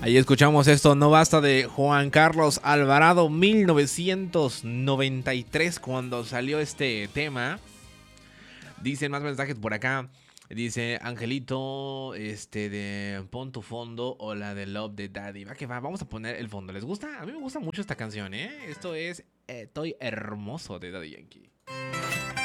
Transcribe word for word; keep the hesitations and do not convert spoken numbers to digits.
Ahí escuchamos esto, No Basta, de Juan Carlos Alvarado, mil novecientos noventa y tres, cuando salió este tema. Dicen más mensajes por acá. Dice Angelito, este de Pon tu fondo o la de Love de Daddy. Va que va, vamos a poner el fondo. ¿Les gusta? A mí me gusta mucho esta canción, ¿eh? Esto es eh, Estoy Hermoso de Daddy Yankee.